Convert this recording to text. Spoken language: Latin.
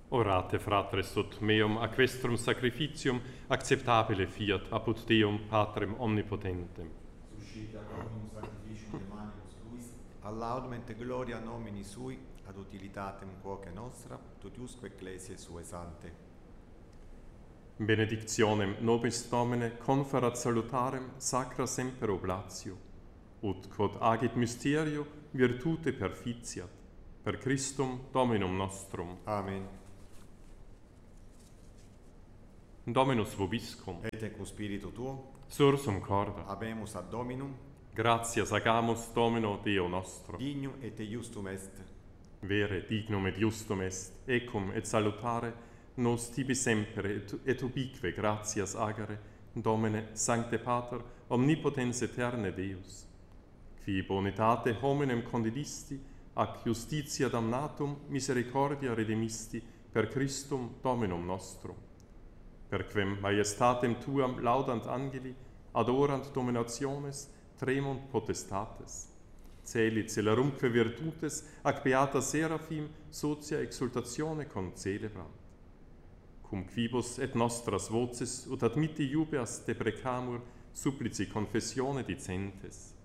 Orate, fratres, ut meum aquestrum sacrificium acceptabile fiat apud Deum Patrem omnipotentem. Suscita omnium sacrificium de manibus tuis, ad laudem et gloria nomini sui, ad utilitatem quoque nostra, totiusque ecclesiae suae sante. Benedictionem nobis Domine conferat salutarem sacra semper oblatio, ut quod agit mysterio virtute perficiat, per Christum Dominum nostrum. Amen. Dominus vobiscum, Et ecum spiritu tuo, sursum corda, habemus ad Dominum, gratias agamus Domino Deo nostro. dignum et justum est. Vere dignum et justum est, ecum et salutare, nos tibi semper et ubique gratias agere, Domine, Sancte Pater, omnipotens aeterne Deus, qui bonitate hominem condidisti, ac justitia damnatum misericordia redemisti, per Christum Dominum nostrum. Per quem majestatem tuam laudant angeli, adorant dominationes, tremunt potestates. Celi celerumque virtutes, ac beata seraphim, socia exultatione concelebrant. Cum quibus et nostras voces, ut admitti iubeas deprecamur, supplici confessione dicentes.